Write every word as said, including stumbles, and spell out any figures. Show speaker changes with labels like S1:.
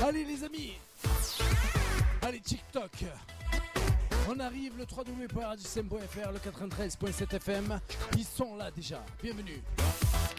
S1: Allez les amis, allez TikTok. On arrive, le w w w point radio c m point f r, le quatre-vingt-treize point sept F M. Ils sont là déjà, bienvenue.